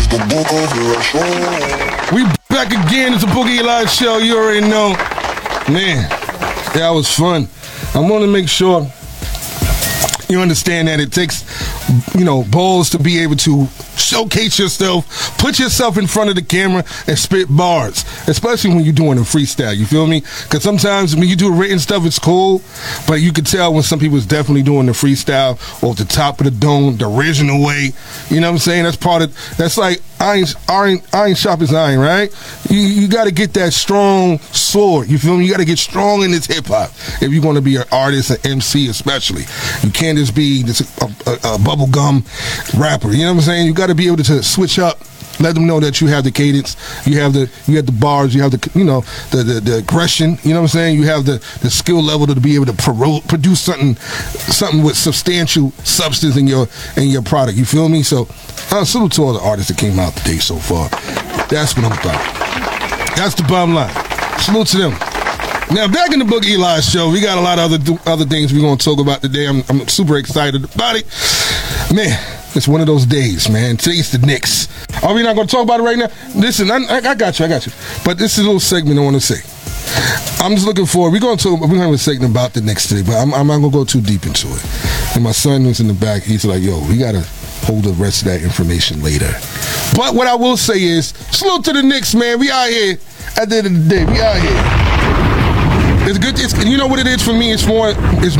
We back again. It's a Boogie Eli show. You already know. Man, that was fun. I want to make sure you understand that it takes, balls to be able to showcase yourself, put yourself in front of the camera and spit bars, especially when you're doing a freestyle. You feel me? Because sometimes when you do written stuff, it's cool, but you can tell when some people is definitely doing the freestyle off the top of the dome, the original way. You know what I'm saying? That's like iron sharp as iron, right? You got to get that strong sword. You feel me? You got to get strong in this hip hop if you're going to be an artist, an MC especially. You can't just be just a bubblegum rapper. You know what I'm saying? You got to be able to switch up. Let them know that you have the cadence, you have the bars, you have the aggression. You know what I'm saying? You have the skill level to be able to produce something with substantial substance in your product. You feel me? So, salute to all the artists that came out today so far. That's what I'm about. That's the bottom line. Salute to them. Now, back in the Boogie Eli show, we got a lot of other things we're going to talk about today. I'm super excited about it. Man, it's one of those days, man. Today's the Knicks. Are we not going to talk about it right now? Listen, I got you. But this is a little segment I want to say. I'm just looking forward. We're going to have a segment about the Knicks today, but I'm not going to go too deep into it. And my son was in the back. He's like, yo, we got to hold the rest of that information later. But what I will say is, salute to the Knicks, man. We out here at the end of the day. We out here. It's good. You know what it is for me? It's more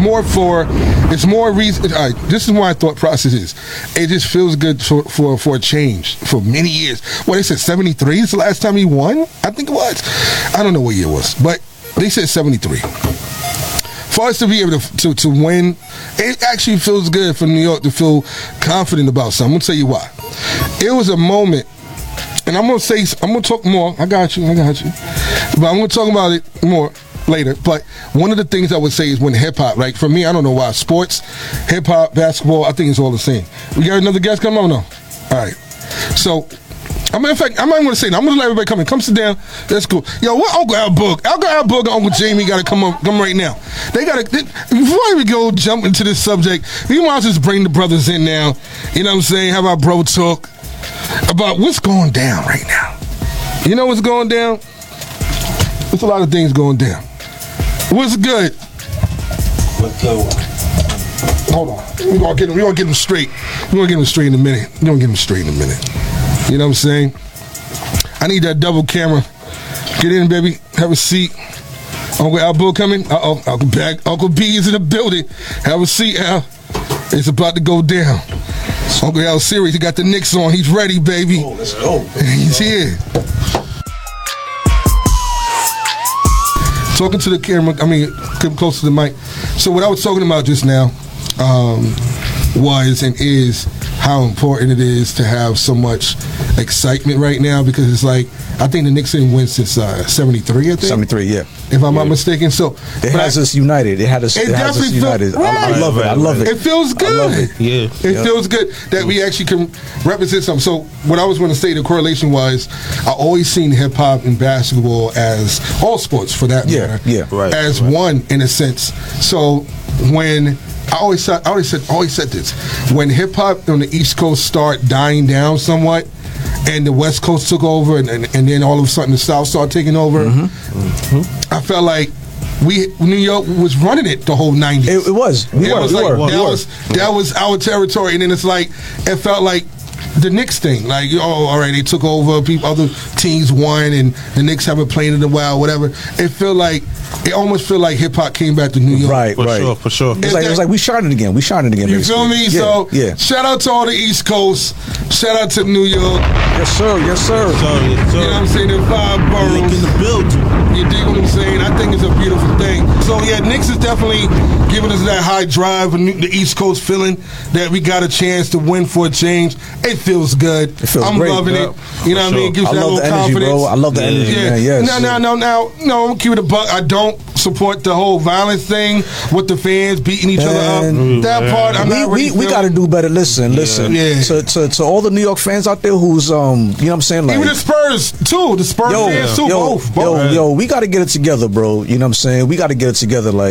reason. All right, this is my thought process is. It just feels good for a change for many years. What they said, 73 is the last time he won? I think it was. I don't know what year it was, but they said 73. For us to be able to win, it actually feels good for New York to feel confident about something. I'm gonna tell you why. It was a moment. And I'm going to talk more. I got you. But I'm going to talk about it more later. But one of the things I would say is when hip-hop, like for me, I don't know why. Sports, hip-hop, basketball, I think it's all the same. We got another guest coming on? No? All right. So, in fact, I'm not going to say that. I'm going to let everybody come in. Come sit down. That's cool. Yo, what Uncle Al Boog? Uncle Al Boog and Uncle Jamie got to come right now. Before we go jump into this subject, we might as well just bring the brothers in now. You know what I'm saying? Have our bro talk about what's going down right now. You know what's going down? There's a lot of things going down. What's good? What's good? Hold on. We're gonna get them straight. We're gonna get them straight in a minute. You know what I'm saying? I need that double camera. Get in, baby. Have a seat. Uncle Al Boog coming. Uncle B is in the building. Have a seat, Al. It's about to go down. Uncle Al serious. He got the Knicks on. He's ready, baby. Oh, let's go. He's here. Talking to the camera. Come close to the mic. So what I was talking about just now was and is how important it is to have so much excitement right now, because it's like, I think the Knicks didn't win since 73, I think. 73, yeah. If I'm not mistaken. So it has us united. It has us united. Right. I love it. It feels good. I love it. Yeah. It feels good that we actually can represent something. So what I was going to say, the correlation was, I always seen hip hop and basketball as all sports for that matter. Yeah. Right. As one in a sense. So when I always said this, when hip hop on the East Coast start dying down somewhat, and the West Coast took over, and then all of a sudden the South started taking over, I felt like New York was running it the whole 90s. It was. That was our territory, and then it's like, it felt like the Knicks thing. Like, all right, they took over, other teams won, and the Knicks haven't played in a while, whatever. It almost feel like hip hop came back to New York. Right. For sure. It was like we shining again. You feel me? Yeah. Shout out to all the East Coast. Shout out to New York. Yes, sir. You know what I'm saying? The 5 boroughs. In the building. You dig what I'm saying? I think it's a beautiful thing. So yeah, Knicks is definitely giving us that high drive and the East Coast feeling that we got a chance to win for a change. It feels good. I'm great, loving it. You know what I mean? It gives that little confidence. Bro. I love the energy, man. Yes. No, keep it a buck. I don't support the whole violence thing with the fans beating each other up. That part, I'm not really we got to do better. Listen. Yeah. To all the New York fans out there who's, you know what I'm saying? Like, even the Spurs, too. The Spurs fans, too. Both. We got to get it together, bro. You know what I'm saying? We got to get it together. Like,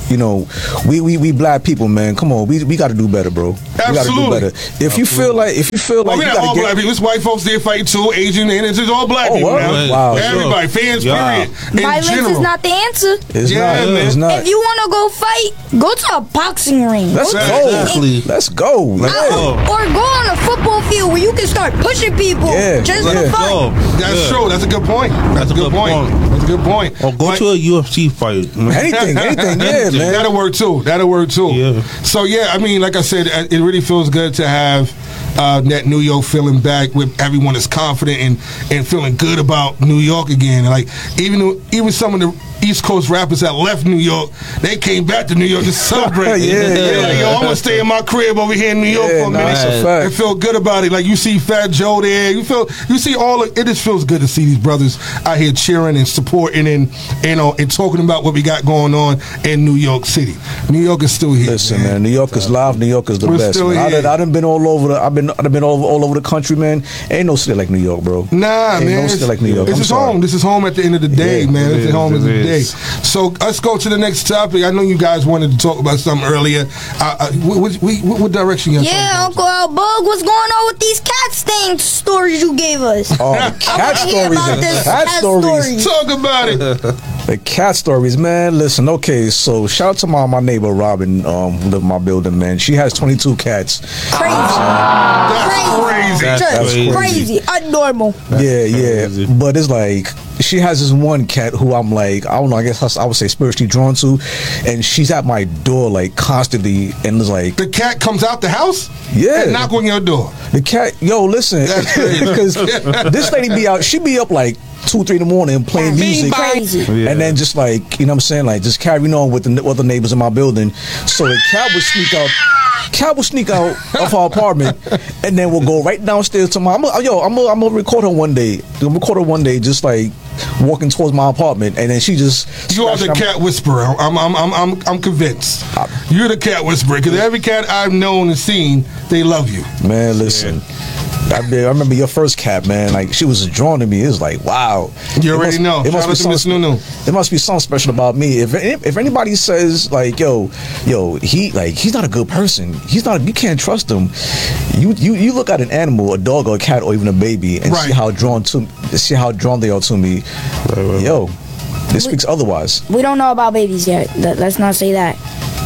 you know, we black people, man. Come on, we got to do better, bro. We got to do Absolutely. better. If you feel like Well, we you not got all to black get. people. It's white folks there fighting too, Asian, and it's just all black Oh, people what? now. Wow. Everybody, fans, Yeah. period. In Violence general. is not the answer. It's Yeah, not. man. It's not. If you want to go fight, go to a boxing ring. Let's Go to- go. Exactly. Let's go. Or go on a football field where you can start pushing people Yeah, just yeah. for fun. Go. That's Yeah. true. That's a good point. That's a good point. That's a good point. Or go But- to a UFC fight. Anything, yeah, man. That'll work too. That'll work too. Yeah. So yeah, I mean, like I said, it really feels good to have that New York feeling back, where everyone is confident and feeling good about New York again. Like even some of the East Coast rappers that left New York, they came back to New York to celebrate. Yeah. They're like, yo, I'm gonna stay in my crib over here in New York Yeah, for a nah, minute. that's a fact. And feel good about it. Like you see Fat Joe there, you see all of it. Just feels good to see these brothers out here cheering and supporting and and talking about what we got going on in New York City. New York is still here. Listen, man. New York is live. New York is the We're best. still Man. here. I done been all over. I've been all over the country, man. Ain't no city like New York, bro. Nah, Ain't man. no city like New York. This I'm is sorry. home. This is home at the end of the day, Yeah, man. it This is is, home at the it day. is. So let's go to the next topic. I know you guys wanted to talk about something earlier. What direction you? Yeah, Uncle Al-Bug, what's going on with these cat stain stories you gave us? Oh, the cat I wanna hear stories. about The this cat cat stories. story. Talk about it. The cat stories, man. Listen, okay, so shout out to my neighbor Robin, who live in my building, man. She has 22 cats. Crazy. That's crazy. Just That's crazy. crazy. Abnormal. Yeah. But it's like she has this one cat who I'm like, I don't know, I guess I would say spiritually drawn to, and she's at my door like constantly, and it's like The cat comes out the house. Yeah. And knock on your door. the cat. Yo, listen, That's crazy. because this lady be out, she be up like 2-3 in the morning playing music. Crazy. Yeah. And then just like, you know what I'm saying, like just carrying on with the other neighbors in my building. So the cat would sneak out. Cat will sneak out of her apartment, and then we'll go right downstairs to my. I'm gonna record her one day. I'm gonna record her one day, just like walking towards my apartment, and then she just. You are the cat whisperer. I'm convinced. You're the cat whisperer because every cat I've known and seen, they love you. Man, listen. I remember your first cat, man. Like she was drawn to me. It was like, wow. You already know. It Shout out to Miss Nunu. There must be something special about me. If anybody says like, yo, he's not a good person. He's not. You can't trust him. You look at an animal, a dog or a cat or even a baby, and Right. see how drawn they are to me. Yo, this speaks otherwise. We don't know about babies yet. Let's not say that.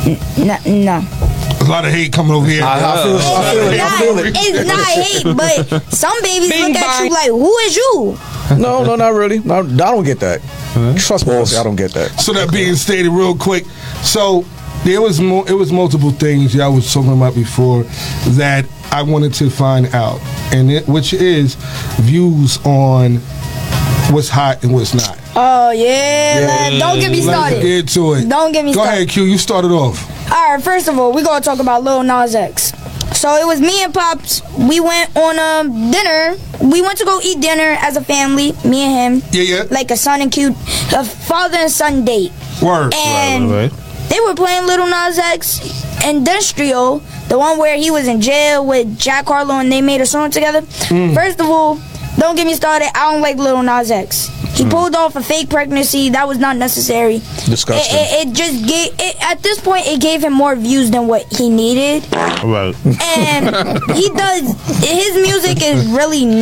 No. There's a lot of hate coming over here. I feel it. It's not hate, but some babies look at you like, who is you? No, not really. No, I don't get that. Trust me, I don't get that. So that being stated, real quick. So it was multiple things I was talking about before that I wanted to find out, which is views on what's hot and what's not. Oh, yeah. Man. Don't get me Let's started. get to it. Don't get me Go started. ahead, Q. You started off. All right, first of all, we're going to talk about Lil Nas X. So it was me and Pops. We went on dinner. We went to go eat dinner as a family, me and him. Yeah. Like a father and son date. Word. And Right. they were playing Lil Nas X Industrial, the one where he was in jail with Jack Harlow and they made a song together. First of all, don't get me started. I don't like Lil Nas X. He pulled off a fake pregnancy. That was not necessary. Disgusting. It just gave, at this point, it gave him more views than what he needed. Right. And his music is really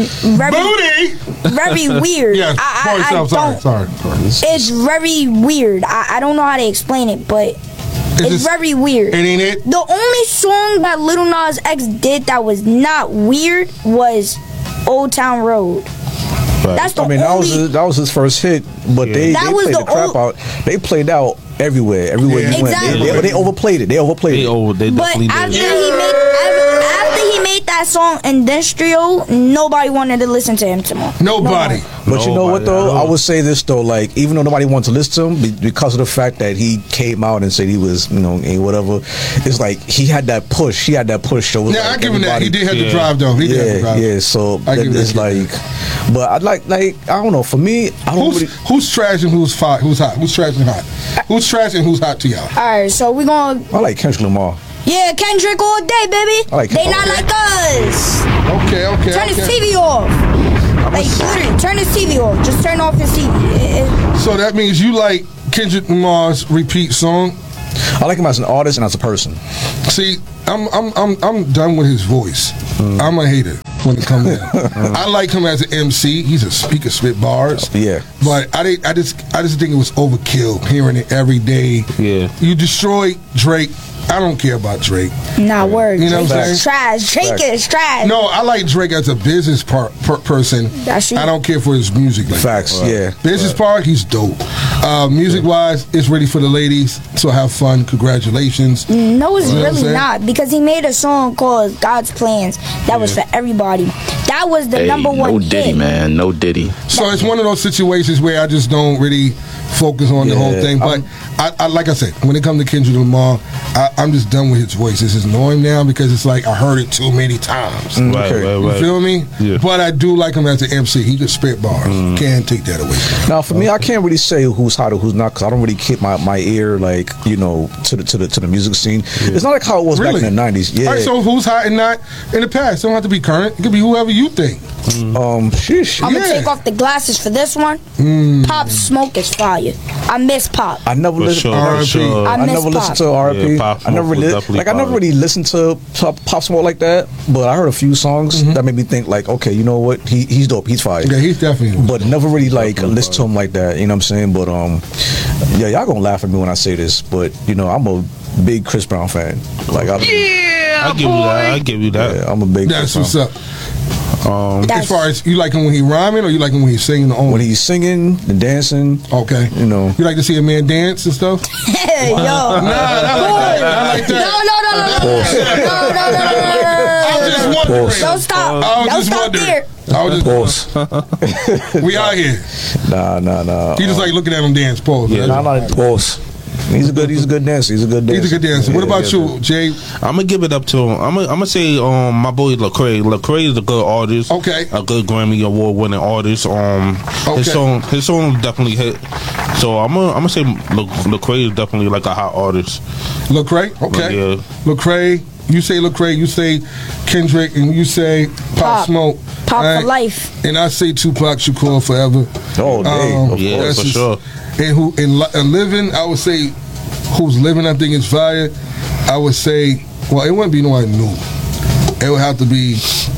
very weird. Yeah. Sorry. It's very weird. I don't know how to explain it, but it's very weird. It ain't it? The only song that Lil Nas X did that was not weird was Old Town Road. That's the only. That was his first hit, but they That was played the the crap out. They played out everywhere you went. Exactly. They overplayed it. They They But definitely after did. he made that song Industrial, nobody wanted to listen to him tomorrow. Nobody. But you know what Nobody though? at all. I would say this though, like even though nobody wanted to listen to him because of the fact that he came out and said he was, whatever. It's like he had that push. He had that push. So it was Yeah, like I give him that. He did have to Yeah. drive though. He did have to drive. Yeah. So I give it's that. like, but I'd like I don't know. For me, I don't really. Who's trash and who's hot? Who's trash and hot? Who's trash and who's hot to y'all? Alright, so we're gonna I like Kendrick Lamar. Yeah, Kendrick all day, baby. I like they Kendrick. not like us. Okay. Turn his TV off. Like literally, turn his TV off. Just turn off his TV. So that means you like Kendrick Lamar's repeat song. I like him as an artist and as a person. See, I'm done with his voice. I'm a hater when it comes to that. I like him as an MC. He's a speaker, spit bars. Yeah. But I just think it was overkill hearing it every day. Yeah. You destroyed Drake. I don't care about Drake. Nah, word. You know what I'm Drake is trash. Drake is trash. No, I like Drake as a business person. That's you. I don't care for his music. Like Facts, that. yeah. Business part, he's dope. Music wise, it's ready for the ladies. So have fun. Congratulations. No, it's You know what I'm really saying? not, because he made a song called God's Plans that was for everybody. That was the number one no hit. Diddy, man. No Diddy. So it's one of those situations where I just don't really focus on the whole thing. But I like I said, when it comes to Kendrick Lamar, I'm just done with his voice. This is annoying now because it's like I heard it too many times. Right, right, You right. feel me? Yeah. But I do like him as an MC. He could spit bars. Can't take that away from him. Now, for me, I can't really say who's hot or who's not because I don't really keep my ear like to the music scene. It's not like how it was Really? back in the '90s. Yeah. All right, so who's hot and not in the past? Don't have to be current. It could be whoever you think. Sheesh. I'm gonna Yeah. take off the glasses for this one. Pop Smoke is fire. I miss Pop. I never For listened. sure, R.I.P. for sure. I I miss never Pop. listened to R.I.P. Yeah, Pop I never Smoke was really definitely I never fire. really listened to Pop Smoke like that. But I heard a few songs that made me think like, okay, you know what? He's dope. He's fire. Yeah, he's definitely. But never really like listen to him like that. You know what I'm saying? But yeah, y'all gonna laugh at me when I say this, but you know I'm a big Chris Brown fan. Like I give you that. I give you that. yeah, I'm a big. That's Chris Brown. what's up. As That's far as you like him when he rhyming or you like him when he's singing only? When he's singing and dancing, Okay. you know. You like to see a man dance and stuff? Hey, yo. Nah, I like that. I was just wondering. Don't stop. I was Don't just stop wondering. there. I was just we out here. Nah. You just like looking at him dance, Paul. Yeah. Nah, not pause. He's a good dancer. He's a good dancer. He's a good dancer. What about you, Jay? I'm gonna give it up to him. I'm gonna say my boy Lecrae. Lecrae is a good artist. Okay. A good Grammy Award winning artist. His song definitely hit. So I'm gonna say Lecrae is definitely like a hot artist. Lecrae? Okay. Yeah. Lecrae. You say Lecrae, you say Kendrick, and you say Pop Pop. Smoke. Pop All for right? life. And I say Tupac Shakur forever. Oh, dang. Of Yeah, that's for just- sure. And who in living, I would say, who's living, I think is fire. I would say, well, it wouldn't be no one new. It would have to be.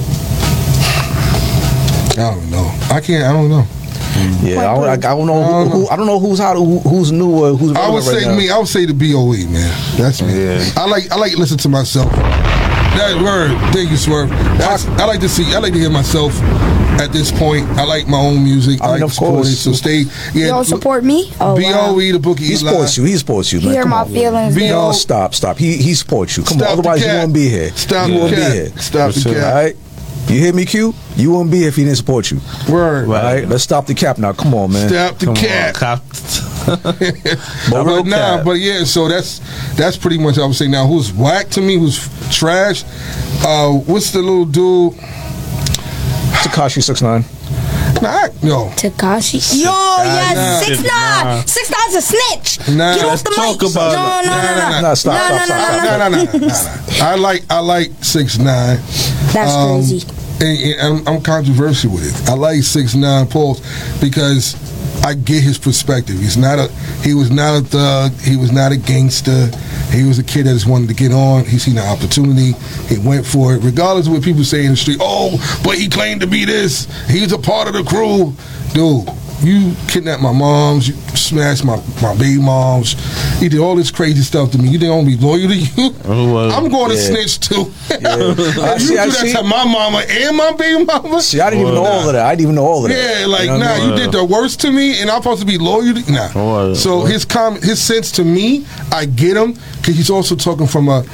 I don't know. I don't know. Yeah, I don't know who I don't know who's hot, who's new, or who's. I would relevant right say now. me. I would say the BOE, man. That's me. Yeah. I like to listen to myself. That word, thank you, Swerve. I like to hear myself at this point. I like my own music. I mean, like of to support course. it. So stay. You Yeah, don't support me? Oh, wow. BOE, the Bookie. He supports you. He supports you. Man. Hear Come my on, man. feelings. Be then. all- No, stop. He supports you. Come Stop on, the otherwise you cap. wouldn't be here. Stop you the wouldn't cap. be here. Stop the All cap. right. You hear me, Q? You wouldn't be here if he didn't support you. Word. All right. Let's stop the cap now. Come on, man. Stop the Come cap. on, Cap. But nah, but yeah, so that's pretty much I would say. Now, who's whack to me? Who's trash? What's the little dude? Tekashi 6ix9ine. Nah, no. Takashi. Yo, nah. yes, 6ix9ine. Nah. 6ix9ine's a snitch. Nah, Get let's off the talk mic. about it. No. Nah, stop. No. I like 6ix9ine. That's crazy. And I'm controversial with it. I like 6ix9ine Pulse because I get his perspective. He was not a thug. He was not a gangster. He was a kid that just wanted to get on. He seen an opportunity. He went for it, regardless of what people say in the street. Oh, but he claimed to be this. He's a part of the crew. Dude, you kidnapped my moms. You smashed my baby moms. You did all this crazy stuff to me. You think I'm gonna be loyal to you? I'm going to snitch too. If you do that to my mama and my baby mama. See, I didn't even know all of that. I didn't even know all of that. Yeah, like, You know what I mean? you did the worst to me, and I'm supposed to be loyal to Nah. What? So his sense to me, I get him, because he's also talking from a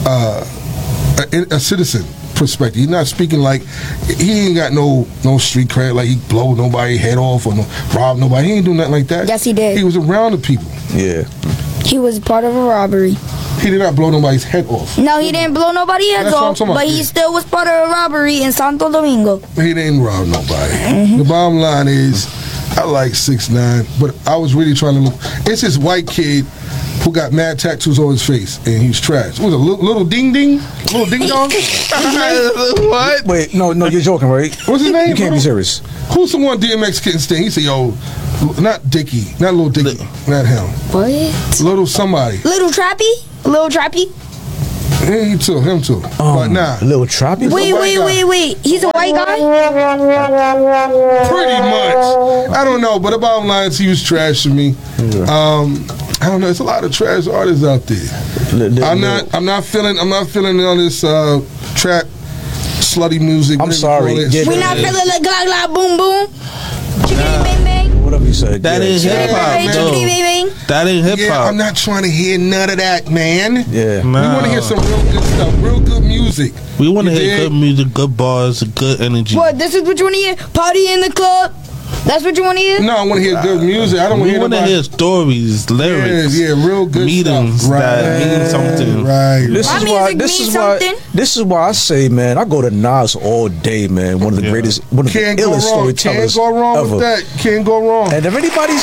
citizen perspective. He's not speaking like, he ain't got no street cred, like he blow nobody head off or rob nobody. He ain't do nothing like that. Yes, he did. He was around the people. Yeah. He was part of a robbery. He did not blow nobody's head off. No, he didn't blow nobody's heads That's what I'm off, talking about. but he still was part of a robbery in Santo Domingo. He didn't rob nobody. The bottom line is, I like 6ix9ine, but I was really trying to look. It's this white kid who got mad tattoos on his face, and he's trash. What was it, little ding ding? Little ding dong? What? Wait, no, you're joking, right? What's his name? You can't bro? be serious. Who's the one DMX kitten sting? He said, yo, not Dickie, not Little Dickie, not him. What? Little somebody. Little Trappy? Little Trappy? Yeah, him too. But nah. Little Trappy? Wait. He's a white guy? Pretty much. I don't know, but the bottom line is he was trash to me. I don't know. There's a lot of trash artists out there. I'm not feeling on this trap slutty music. I'm sorry. We not feeling like gla gla boom boom. Chickity bang bang. Whatever you said. That ain't hip hop. Chickity bang bang. That ain't hip Yeah, hop. I'm not trying to hear none of that, man. Yeah. We want to hear some real good stuff, real good music. We want to You hear dig? good music, good bars, good energy. What? This is what you want to hear? Party in the club. That's what you want to hear? No, I want to hear good music. I don't want We to want to hear hear stories, lyrics, yeah, real good meetings stuff. that mean something. Right. This My is why. music This means is why. something. This is why I say, man, I go to Nas all day, man. One of the greatest, one of the Can't go illest wrong. Can't storytellers go wrong ever. with that. Can't go wrong. And if anybody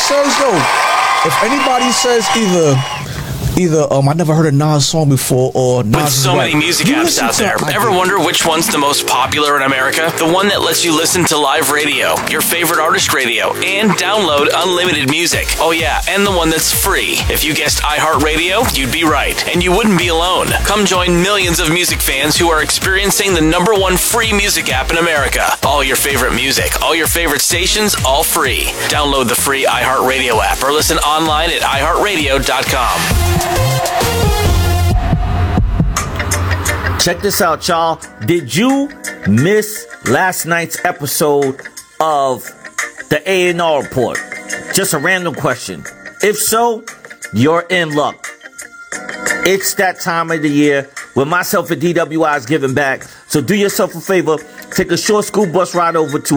says either I never heard a Nas song before or Nas With is so rap, many music you apps listen out to- there, I ever get it. wonder which one's the most popular in America? The one that lets you listen to live radio, your favorite artist radio, and download unlimited music. Oh yeah, and the one that's free. If you guessed iHeartRadio, you'd be right. And you wouldn't be alone. Come join millions of music fans who are experiencing the #1 free music app in America. All your favorite music, all your favorite stations, all free. Download the free iHeartRadio app or listen online at iHeartRadio.com. Check this out, y'all. Did you miss last night's episode of the A&R Report? Just a random question. If so, you're in luck. It's that time of the year when myself and DWI is giving back. So do yourself a favor. Take a short school bus ride over to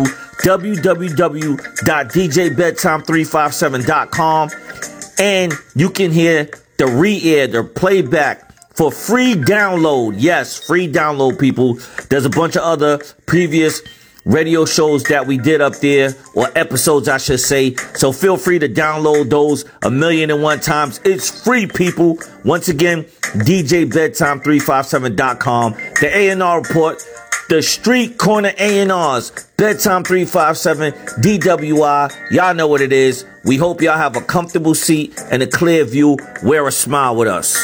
www.djbedtime357.com and you can hear the re-air, the playback for free download. Yes, free download, people. There's a bunch of other previous radio shows that we did up there, or episodes, I should say. So feel free to download those 1,000,001 times. It's free, people. Once again, DJBedtime357.com. The A&R Report, the street corner A&Rs, Bedtime 357, DWI. Y'all know what it is. We hope y'all have a comfortable seat and a clear view. Wear a smile with us.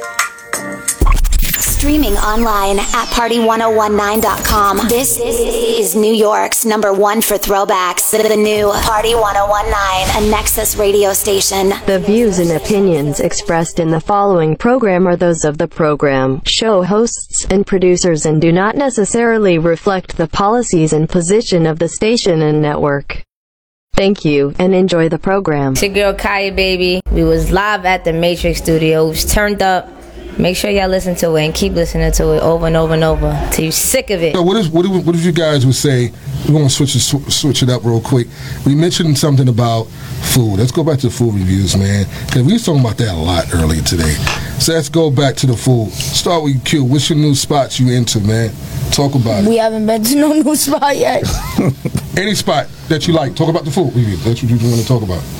Streaming online at party1019.com. This is New York's #1 for throwbacks. The new Party 1019, a Nexus radio station. The views and opinions expressed in the following program are those of the program, show hosts, and producers and do not necessarily reflect the policies and position of the station and network. Thank you, and enjoy the program. It's your girl Kaya, baby. We was live at the Matrix Studio. It was turned up. Make sure y'all listen to it and keep listening to it over and over and over till you're sick of it. So what if you guys would say, we're going to switch it up real quick. We mentioned something about food. Let's go back to the food reviews, man, because we were talking about that a lot earlier today. So let's go back to the food. Start with you, Q. What's your new spots you into, man? Talk about it. We haven't been to no new spot yet. Any spot that you like. Talk about the food review. That's what you want to talk about.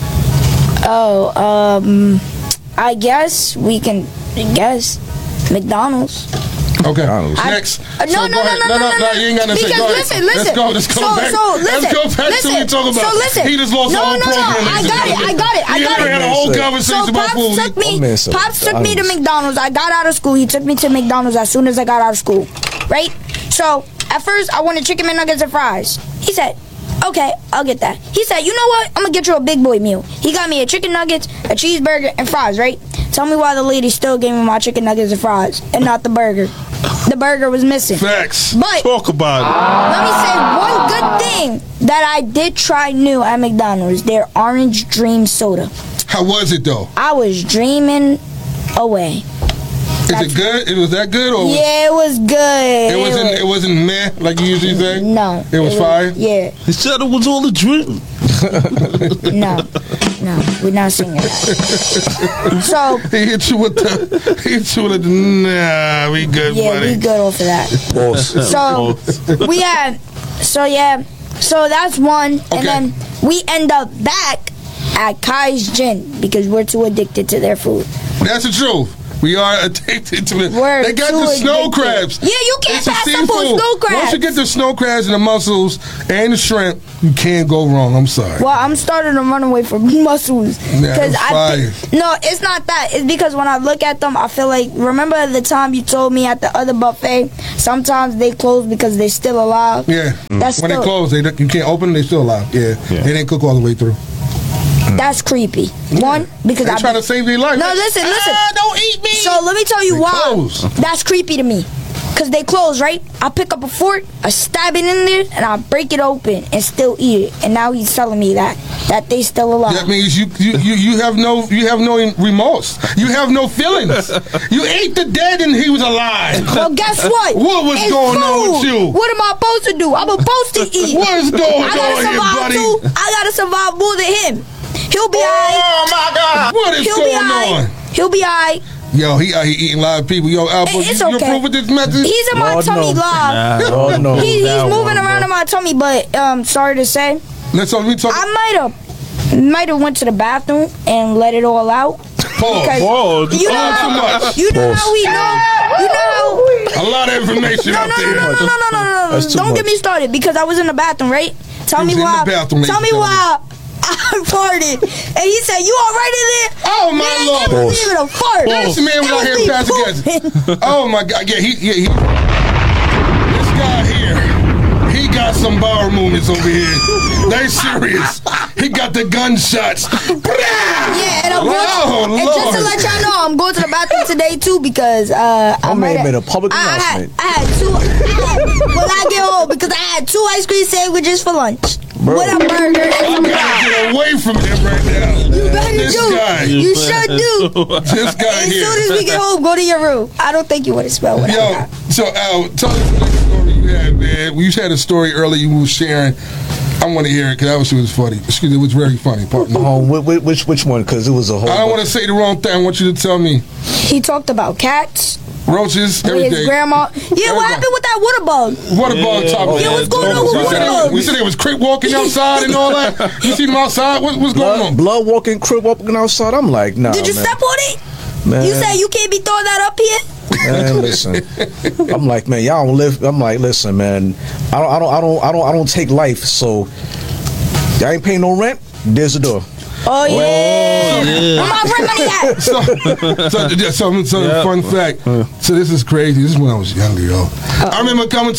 I guess we can McDonald's. Okay. Next. No. You ain't got to say. Go ahead. Listen. Let's go back. Let's go back to what we talking about. So listen. He just lost the whole program. I got it. He had a whole conversation So about food. Pops took me to McDonald's. I got out of school. He took me to McDonald's as soon as I got out of school. Right? So at first I wanted chicken McNuggets and fries. He said, okay, I'll get that. He said, you know what? I'm gonna get you a big boy meal. He got me a chicken nuggets, a cheeseburger, and fries, right? Tell me why the lady still gave me my chicken nuggets and fries and not the burger. The burger was missing. Facts. Talk But about it. let me say one good thing that I did try new at McDonald's. Their Orange Dream soda. How was it though? I was dreaming away. Is it good? It was that good, or Yeah, it was good. it wasn't meh like you usually say? No. It was fire? Yeah. He said it was all a dream. No, we're not singing that. So He hit you with the nah, we good, yeah, buddy. we good off of that. So that's one, Okay. and then we end up back at Kai's Gin because we're too addicted to their food. That's the truth. We are addicted to it. We're They got too the snow addicted. crabs. Yeah, you can't It's a pass up on seafood. snow crabs. Once you get the snow crabs and the mussels and the shrimp, you can't go wrong. I'm sorry. Well, I'm starting to run away from mussels that's fire. no, it's not that. It's because when I look at them, I feel like, remember the time you told me at the other buffet, sometimes they close because they're still alive. Yeah. That's when still, they close, you can't open them. They're still alive. Yeah. They didn't cook all the way through. That's creepy. One, because They trying to save their life. No, listen. Don't eat me. So let me tell you They why close. that's creepy to me. Because they close, right? I pick up a fork, I stab it in there, and I break it open and still eat it. And now he's telling me that they still alive. That means you have no remorse. You have no feelings. You ate the dead and he was alive. Well, guess what? What was It's going on food. with you? What am I supposed to do? I'm supposed to eat. What is going I gotta on here, survive buddy? too. I gotta survive more than him. He'll be alright. Oh my God! What is He'll going be alright. on? He'll be alright. Yo, he out here eating live people. Yo, Alpha, It's you okay. approve of this message? He's in my Lord, tummy no. live. Oh no. He's moving around in my tummy, but sorry to say, Let me talk. I might have went to the bathroom and let it all out. Pause. You know how we know. You know how. A lot of information out there. No. That's too Don't get much. me started because I was in the bathroom, right? Tell He me was in why. the bathroom, Tell me ladies and why I farted, and he said, "You all right in there?" Oh my Man, Lord! it wasn't even a fart. This man was It out here me passing pooping. gas. Oh my God! Yeah, he. This guy here, he got some bowel movements over here. They serious. He got the gunshots. Yeah, and I'm going Oh, and just to Lord. let y'all know, I'm going to the bathroom today too because I man might made a public I announcement. had two when I get home because I had 2 ice cream sandwiches for lunch. Bro. With a burger and I some gotta fries. get away from him right now. You better This do. guy. You should do. This guy As here. soon as we get home, go to your room. I don't think you want to smell what I Yo, got. so Al, tell us what story you had, man. You had a story earlier you were sharing. I want to hear it because that was funny. Excuse me, it was very funny. Pardon me. Which one? Because it was a whole. I don't want to say the wrong thing. I want you to tell me. He talked about cats. Roaches, With everything. his grandma. Yeah, what happened with that water bug? What about top? Yeah, what's going on with water bugs? We said they was creep walking outside and all that. You see them outside? What's going on? Blood walking, crib walking outside. I'm like, nah. Did you man. step on it? Man. You say you can't be throwing that up here? Man, listen. I'm like, man, y'all don't live. I'm like, listen, man. I don't take life. So y'all ain't paying no rent. There's the door. Oh yeah. Where my rent money at? So fun fact. So this is crazy. This is when I was younger, yo. I remember coming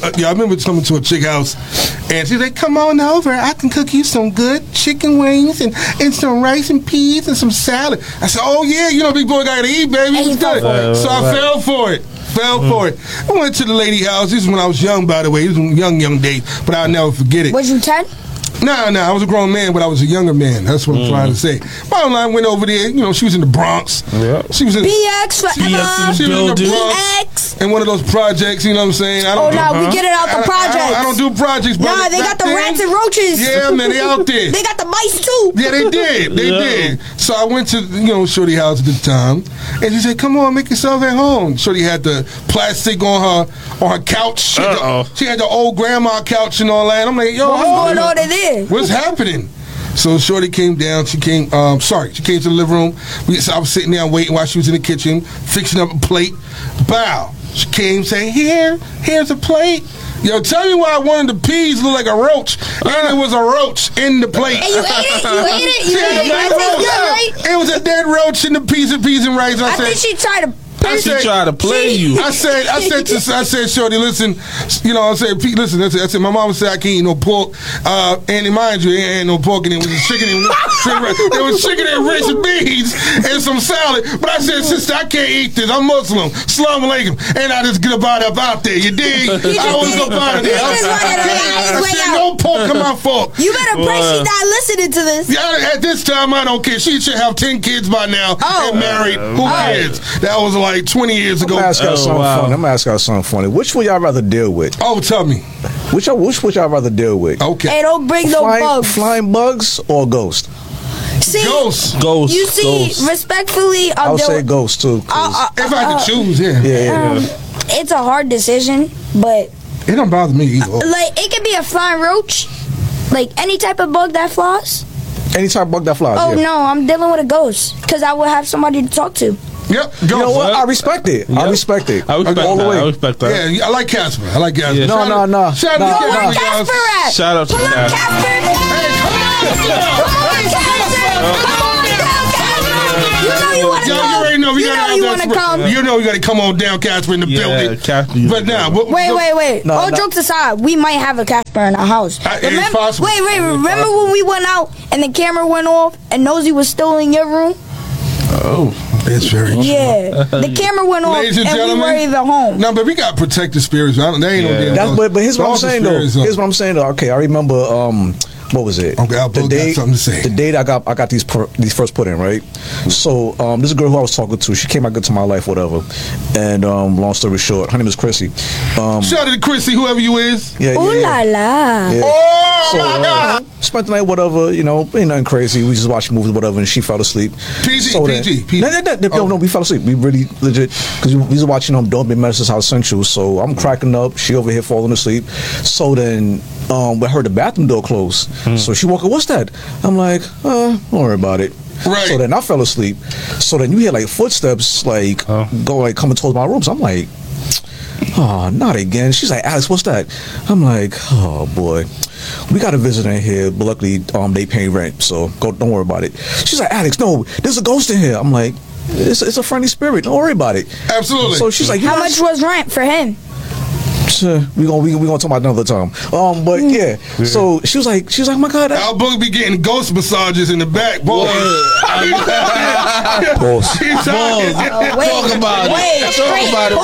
to a chick house, and she's like, "Come on over. I can cook you some good chicken wings and some rice and peas and some salad." I said, "Oh yeah, you know, big boy got to eat, baby." And you It's fell good. for it. So I fell for it. For it. I went to the lady house. This is when I was young, by the way. This was young days, but I'll never forget it. Was you 10? No, I was a grown man, but I was a younger man. That's what I'm trying to say. Bottom line, went over there. You know, she was in the Bronx. Yeah. She was in BX forever. she was in the building. Bronx. BX. In one of those projects, you know what I'm saying? I Oh, don't no, do, we get it out the projects. I don't do projects, brother. Nah, they got the Back rats then- and roaches. Yeah, man, they out there. They got the mice too. Yeah, they did. They did. So I went to, Shorty house at the time, and she said, "Come on, make yourself at home." Shorty had the plastic on her couch. She had the old grandma couch and all that. I'm like, yo, What's going on in there? what's happening? So Shorty came down. She came to the living room. I was sitting there waiting while she was in the kitchen fixing up a plate. Bow. She came saying, here's a plate. Yo, tell me why one of the peas looked like a roach, and it was a roach in the plate. And you ate it? You ate it? You Yeah, ate it? dead It roach. tastes good, right? It was a dead roach in the peas and rice. I think she tried to. She tried to play you. I said, Shorty, listen, I said, Pete, listen, I said, my mama said I can't eat no pork. And mind you, there ain't no pork in it. It was chicken and there was chicken and rice and beans and some salad. But I said, sister, I can't eat this. I'm Muslim. Salam alaikum. And I just get about up out there. You dig? I was up out of there. I said, no pork in my fork. You better pray she's not listening to this. Yeah, at this time, I don't care. She should have 10 kids by now and married. Who cares? That was like 20 years ago. I'm gonna ask y'all something funny. I'm gonna ask y'all something funny. Which would y'all rather deal with? Oh, tell me. Which would y'all rather deal with? Okay. Hey, don't bring no bugs. Flying bugs or ghost? See, Ghost. You see, respectfully, I would say ghost too. If I had to choose, yeah. It's a hard decision, but It don't bother me either. like it could be a flying roach, like any type of bug that flies. Any type of bug that flies. Oh yeah. no, I'm dealing with a ghost because I would have somebody to talk to. Yep. You know what? I respect it. I respect it. I respect all the that. way. I respect that. Yeah, I like Casper. I like Casper. Yeah. No. Shout No, out to Where Casper. Casper at? Shout out to Come on, Casper. Casper. Come on, Casper. You know you want to Yo, come. you already know we You gotta know have you that want to sp- come. You know we gotta come on down, Casper, in the building. Casper. But now, Wait. No, All no. jokes aside, we might have a Casper in our house. It's possible. Wait. Remember when we went out and the camera went off and Nosy was still in your room? Oh, it's very true. Yeah, the camera went off Ladies and and we were gentlemen. even home. No, but we got protected spirits. They ain't no damn That's, ghosts. but here's what I'm All the saying though. spirits are- Here's what I'm saying though. Okay, I remember. What was it? Okay, I'll got something to say. The day that I got these first put in, right? So this girl who I was talking to, she came out good to my life, whatever. And long story short, her name is Chrissy. Shout out to Chrissy, whoever you is. Yeah. Ooh la la. Yeah. Oh So, my God. spent the night, whatever, ain't nothing crazy. We just watched movies, whatever, and she fell asleep. PG. No, we fell asleep. We really legit, because we was watching Don't Be Medicine's House Central, so I'm cracking up. She over here falling asleep. So then we heard the bathroom door close. So she woke up, what's that? I'm like, don't worry about it. Right. So then I fell asleep. So then you hear like footsteps coming towards my room. So I'm like, oh, not again. She's like, Alex, what's that? I'm like, oh boy, we got a visitor in here, but luckily they paying rent, so don't worry about it. She's like, Alex, no, there's a ghost in here. I'm like, it's a friendly spirit, don't worry about it. Absolutely. So she's like, How much was rent for him? we gonna talk about it another time. But yeah. So she was like, oh my God. Al Boogie be getting ghost massages in the back, boy. Boss. Talk about it.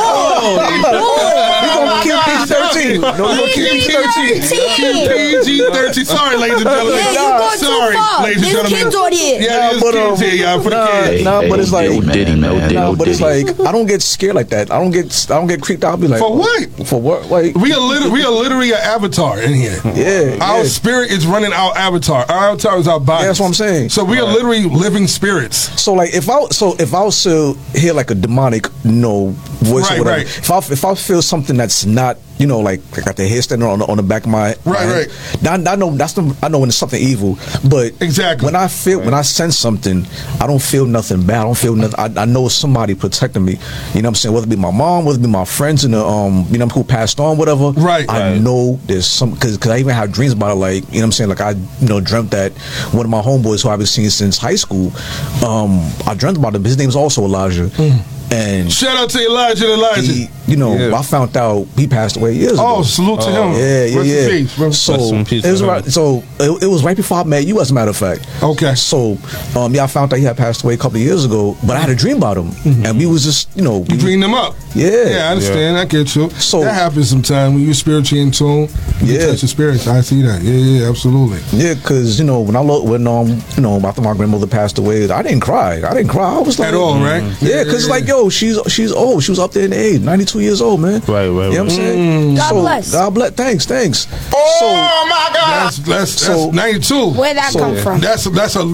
We gonna keep PG-13. No, we gonna keep PG-13. PG-13. Sorry, ladies and gentlemen. Yeah, you going too Sorry, far. ladies and There's gentlemen. kids on here. Yeah, there's kids here, y'all. For the kids. But it's like, But it's like I don't get scared like that. I don't get creeped out. I'll be like, For what? For what? Like We are literally an avatar in here. Yeah, Our yeah. spirit is running our avatar. Our avatar is our body. Yeah, that's what I'm saying. So we are literally living spirits. So like if I was to hear like a demonic voice Right, or whatever, right. if I feel something that's not like I got the hair standing on the back of my Right. I know I know when it's something evil, but Exactly. when I sense something, I don't feel nothing bad. I don't feel nothing. I know it's somebody protecting me. You know what I'm saying? Whether it be my mom, whether it be my friends in the who passed on, whatever. Right. I know there's some because I even have dreams about it. Like you know what I'm saying? Like I dreamt that one of my homeboys who I've been seeing since high school. I dreamt about him. His name's also Elijah. And Shout out to Elijah. he, I found out he passed away years ago. Oh, salute to him. Yeah. Rest in peace, bro. So Rest in peace it was to him. right. So it was right before I met you, as a matter of fact. Okay. So I found out he had passed away a couple of years ago, but I had a dream about him, and we was just You dream them up. Yeah. Yeah, I understand. I get you. So- that happens sometimes when you're spiritually in tune. You Yeah. touch the spirits. I see that. Yeah, absolutely. Yeah, because when after my grandmother passed away, I didn't cry. I was like At all, right? Yeah, because like she's old. She was up there in age, 92 years old, man. Right. You know what I'm saying? God bless. God bless. Thanks. Oh my God! That's 92. Where'd that come from? That's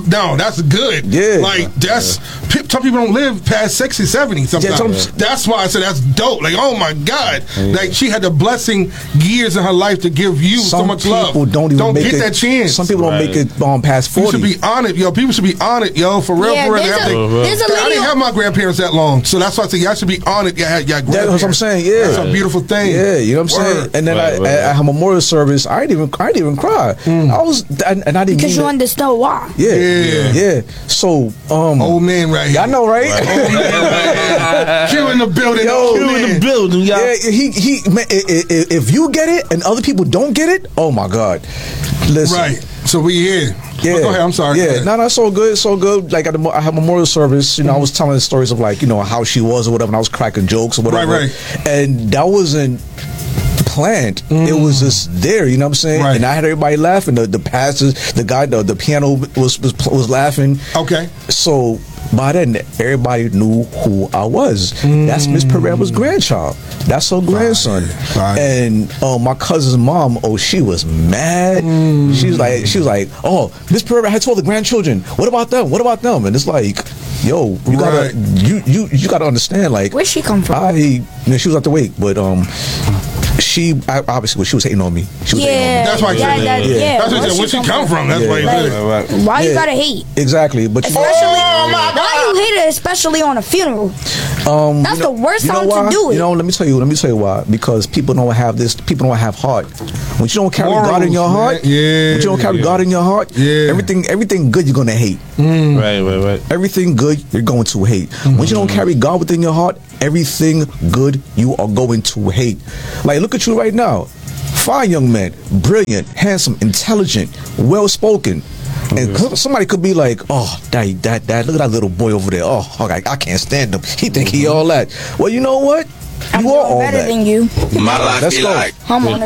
good. Yeah. Like some people don't live past 60, 70 sometimes. Yeah, that's why I said that's dope. Like, oh my God. Like she had the blessing years in her life to give you so much love. Some people don't get make that chance. Some people don't make it past 40. You should be honored, yo. People should be honored, yo. For real, Yeah, for real. there's a I lady didn't have my grandparents that long, so that's why I say y'all should be honored. Y'all had y'all grandparents. That's what I'm saying. Yeah, That's a beautiful thing. Yeah, you know what I'm saying. Word. And then Right. at her memorial service, I didn't even cry. I was, and I didn't Because mean you it. understood why. Yeah. So, Old man right here. I know, right? Q in the building. Yo, old You in man. the building, y'all. Yeah, he man, if you get it and other people don't get it, oh my God. Listen. Right. So we here. Yeah. But go ahead. I'm sorry. Go Yeah, ahead. no, so good. Like I had memorial service. I was telling the stories of like how she was or whatever, and I was cracking jokes or whatever. Right. And that wasn't planned. It was just there. You know what I'm saying? Right. And I had everybody laughing. The pastors, the guy, the piano was laughing. Okay. So by then, everybody knew who I was. That's Miss Pereira's grandchild. That's her grandson. Fire. And my cousin's mom, she was mad. She was like, oh, Miss Pereira had told the grandchildren. What about them? And it's like, yo, you gotta you gotta understand. Like, Where'd she come from? she was at the wake, but Obviously, she was hating on me. She was hating on me. That's why I said that. That's why I said, where she come from? That's why you said it. Why you gotta hate? Exactly, but why you hate it, especially on a funeral? That's the worst time to do it. Let me tell you why. Because people don't have this. People don't have heart. When you don't carry God in your heart, when you don't carry God in your heart, everything good you're gonna hate. Right. Everything good you're going to hate. When you don't carry God within your heart, everything good you are going to hate. Like, look at you right now. Fine young man, brilliant, handsome, intelligent, well spoken. And somebody could be like, oh, dad, look at that little boy over there. Oh, I can't stand him. He think he all that. Well, you know what? I'm you are all better that. than you. My life Let's be go. like. I'm on the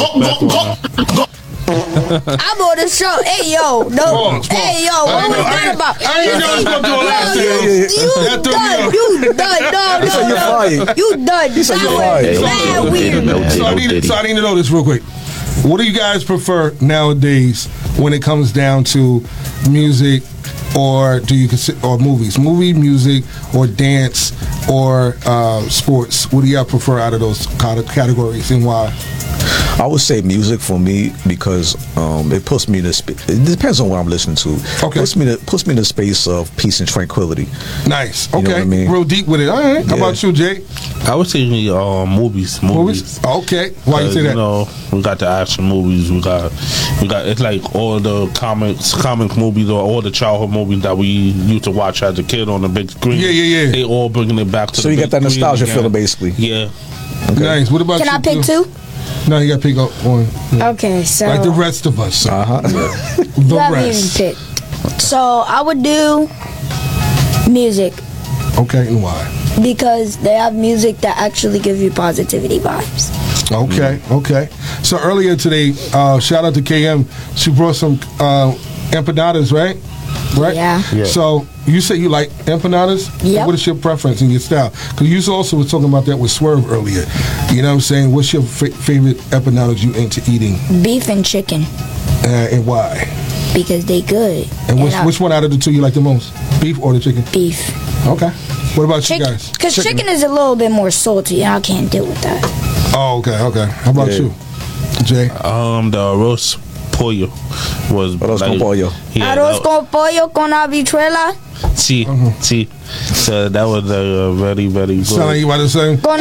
show. I'm on the show. Hey yo, no. Hey yo, what was that about? I ain't know I was gonna do a last thing. You done. No. You done. He said you're fired. Mad weird. So I need to know this real quick. What do you guys prefer nowadays when it comes down to music, or do you consider, or movies, music, or dance, or sports? What do y'all prefer out of those categories, and why? I would say music for me because it puts me in it depends on what I'm listening to. Okay. Puts me in the space of peace and tranquility. Nice. You know Okay. what I mean? Real deep with it. All right. How about you, Jay? I would say movies. Okay. Why you say that? We got the action movies. We got. It's like all the comic movies, or all the childhood movies that we used to watch as a kid on the big screen. Yeah. They all bringing it back to. So the you big got that screen nostalgia again. feeling, basically. Yeah. Okay. Nice. What about Can you? I pick two? No, you got to pick up one. Yeah. Okay, so Like the rest of us. you The haven't even rest. picked. So I would do music Okay, and why? because they have music that actually give you positivity vibes. Okay. So earlier today, shout out to KM. She brought some empanadas, right? Yeah. So you say you like empanadas? Yep. What is your preference and your style? Because you also was talking about that with Swerve earlier. You know what I'm saying? What's your favorite empanadas you into eating? Beef and chicken And why? because they good. And which one out of the two you like the most? Beef or the chicken? Beef. Okay. What about you Chicken, guys? because chicken is a little bit more salty. I can't deal with that. Oh, okay. How about you, Jay? The roast pollo was Arroz con pollo. Yeah, Arroz con pollo con habichuela. See. So that was very, very good. Sound like you about to say? Con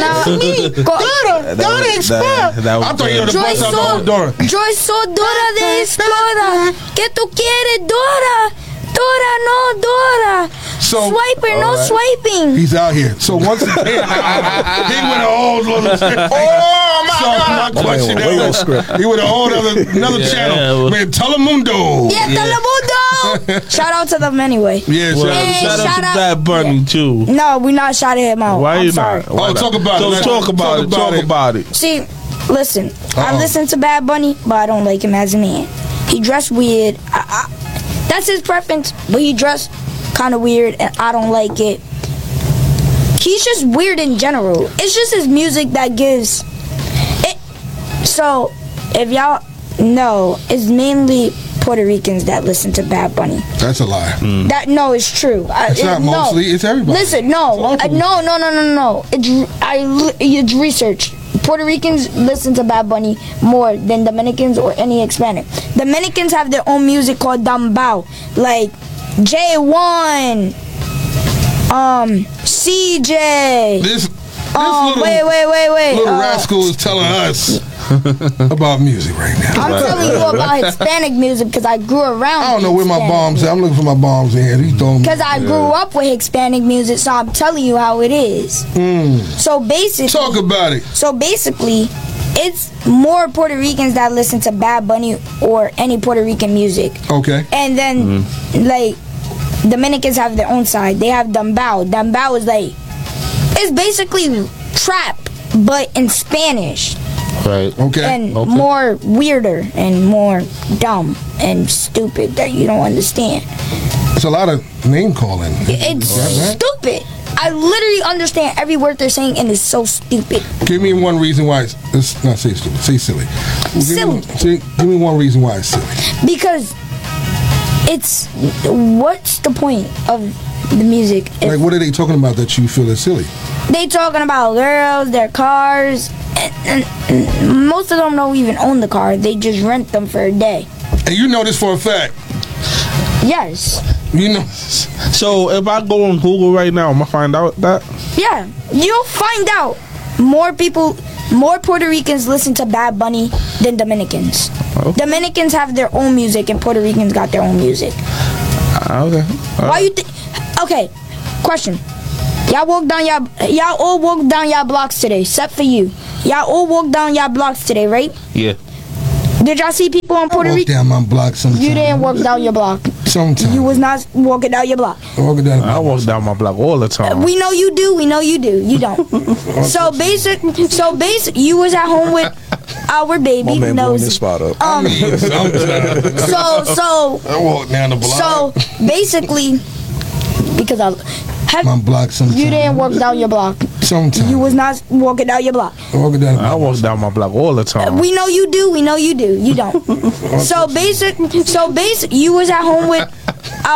Don't expect. That was I thought you were good. the bust out the whole door. Yo soy Dora de Explora. ¿Qué tú quieres, Dora? Dora, no, Dora. So, Swiper, no swiping. He's out here. So once again, he went a whole other script. He went a whole another channel. Man, Telemundo. Yeah, Telemundo. Shout out to them anyway. Yeah, Shout out to Bad Bunny too. No, we're not shouting him out. Why I'm you sorry. not? Why not? talk about it. Talk about it. See, listen, I listen to Bad Bunny, but I don't like him as a man. He dressed weird. That's his preference, but he dressed kind of weird, and I don't like it. He's just weird in general. It's just his music that gives it. So, if y'all know, it's mainly Puerto Ricans that listen to Bad Bunny. That's a lie. That no, it's true. It's not mostly. It's everybody. Listen, no. It's research. Puerto Ricans listen to Bad Bunny more than Dominicans or any Hispanic. Dominicans have their own music called Dambao, like J1, CJ. This wait. Little rascal is telling us about music right now. I'm telling you about Hispanic music because I grew around. I don't know where my bombs at. I'm looking for my bombs in here. Because I grew up with Hispanic music, so I'm telling you how it is. So basically, talk about it. So basically, it's more Puerto Ricans that listen to Bad Bunny or any Puerto Rican music. Okay. And then, like, Dominicans have their own side. They have Dambao. Dambao is like, it's basically trap, but in Spanish. Right. Okay. And more weirder and more dumb and stupid that you don't understand. It's a lot of name calling. It's stupid. I literally understand every word they're saying, and it's so stupid. Give me one reason why it's not say stupid. Say silly. Give me one reason why it's silly. Because it's what's the point of the music? Like, what are they talking about that you feel is silly? They talking about girls, their cars, and most of them don't even own the car. They just rent them for a day. And you know this for a fact. Yes. You know. So if I go on Google right now, I'm gonna find out that. Yeah, you'll find out more Puerto Ricans listen to Bad Bunny than Dominicans. Okay. Dominicans have their own music and Puerto Ricans got their own music. Okay. Why you think? Okay, question. Y'all all walked down y'all blocks today, except for you. Y'all all walked down y'all blocks today, right? Yeah. Did y'all see people in Puerto Rico? Down my block sometimes. You didn't walk down your block. Sometimes. You was not walking down your block. I walk down my block all the time. We know you do. We know you do. You don't. So basic. You was at home with our baby. My man blowing Nosy. this spot up. So I walk down the block. So basically, because my block sometimes. You didn't walk down your block. Sometimes. You was not walking down your block. I walk down my block all the time. We know you do. We know you do. You don't. So basic. You was at home with